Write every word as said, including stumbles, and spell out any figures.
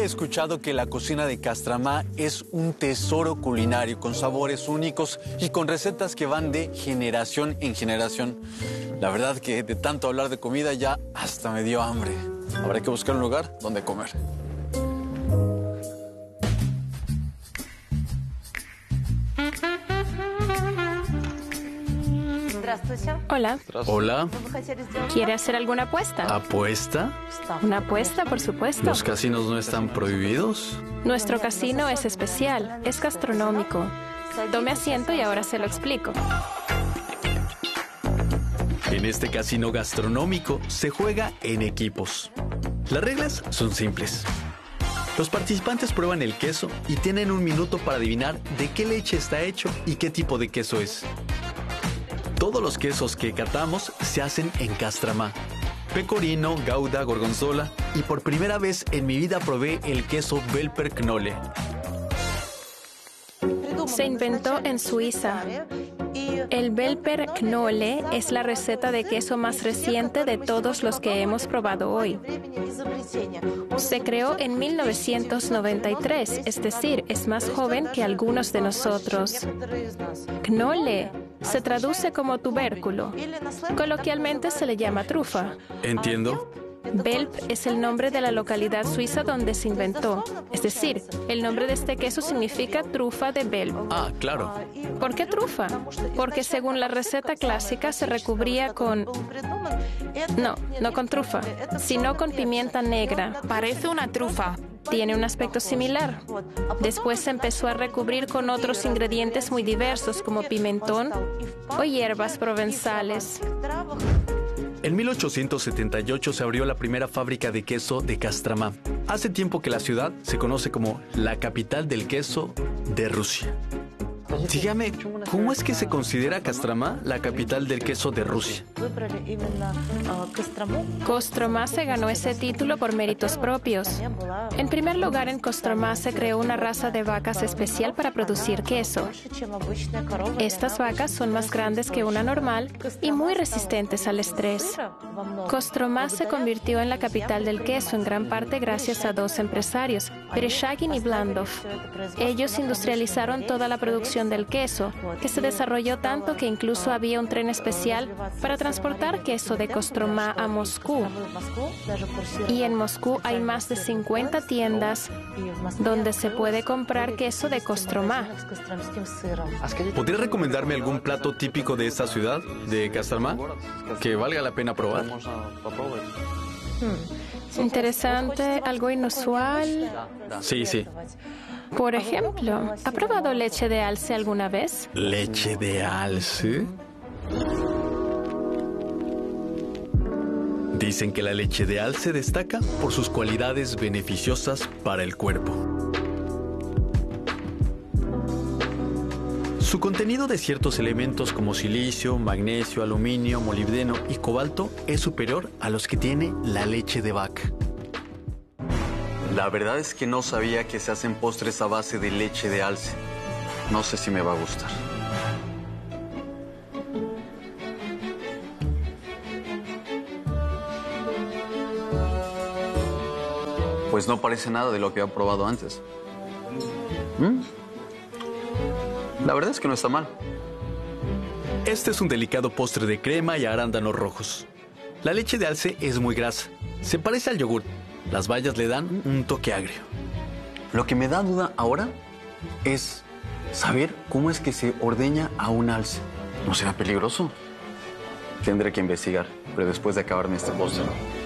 he escuchado que la cocina de Castrama es un tesoro culinario con sabores únicos y con recetas que van de generación en generación. La verdad que de tanto hablar de comida ya hasta me dio hambre. Habrá que buscar un lugar donde comer. Hola. Hola. ¿Quiere hacer alguna apuesta? ¿Apuesta? Una apuesta, por supuesto. ¿Los casinos no están prohibidos? Nuestro casino es especial, es gastronómico. Tome asiento y ahora se lo explico. En este casino gastronómico se juega en equipos. Las reglas son simples. Los participantes prueban el queso y tienen un minuto para adivinar de qué leche está hecho y qué tipo de queso es. Todos los quesos que catamos se hacen en Castrama. Pecorino, Gouda, Gorgonzola y por primera vez en mi vida probé el queso Belper Knolle. Se inventó en Suiza. El Belper Knolle es la receta de queso más reciente de todos los que hemos probado hoy. Se creó en mil novecientos noventa y tres, es decir, es más joven que algunos de nosotros. Knolle se traduce como tubérculo. Coloquialmente se le llama trufa. Entiendo. Belp es el nombre de la localidad suiza donde se inventó. Es decir, el nombre de este queso significa trufa de Belp. Ah, claro. ¿Por qué trufa? Porque según la receta clásica se recubría con... No, no con trufa, sino con pimienta negra. Parece una trufa. Tiene un aspecto similar. Después se empezó a recubrir con otros ingredientes muy diversos como pimentón o hierbas provenzales. En mil ochocientos setenta y ocho se abrió la primera fábrica de queso de Castrama. Hace tiempo que la ciudad se conoce como la capital del queso de Rusia. Dígame, ¿cómo es que se considera Castrama la capital del queso de Rusia? Kostromá se ganó ese título por méritos propios. En primer lugar, en Kostromá se creó una raza de vacas especial para producir queso. Estas vacas son más grandes que una normal y muy resistentes al estrés. Kostromá se convirtió en la capital del queso en gran parte gracias a dos empresarios, Vereshchagin y Blandov. Ellos industrializaron toda la producción del queso, que se desarrolló tanto que incluso había un tren especial para transportar queso de Kostromá a Moscú. Y en Moscú hay más de cincuenta tiendas donde se puede comprar queso de Kostromá. ¿Podría recomendarme algún plato típico de esta ciudad, de Castrama, que valga la pena probar? Interesante, algo inusual. Sí, sí. Por ejemplo, ¿ha probado leche de alce alguna vez? ¿Leche de alce? Dicen que la leche de alce destaca por sus cualidades beneficiosas para el cuerpo. Su contenido de ciertos elementos como silicio, magnesio, aluminio, molibdeno y cobalto es superior a los que tiene la leche de vaca. La verdad es que no sabía que se hacen postres a base de leche de alce. No sé si me va a gustar. Pues no parece nada de lo que había probado antes. ¿Mm? La verdad es que no está mal. Este es un delicado postre de crema y arándanos rojos. La leche de alce es muy grasa. Se parece al yogur. Las bayas le dan un toque agrio. Lo que me da duda ahora es saber cómo es que se ordeña a un alce. ¿No será peligroso? Tendré que investigar, pero después de acabarme este postre.